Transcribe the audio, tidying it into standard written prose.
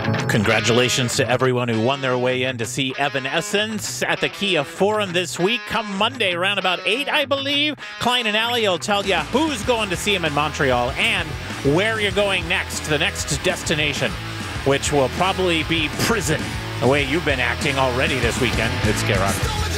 Congratulations to everyone who won their way in to see Evanescence at the Kia Forum this week. Come Monday, around about 8, I believe, Klein and Alley will tell you who's going to see him in Montreal and where you're going next, the next destination, which will probably be prison, the way you've been acting already this weekend. It's K-Rock.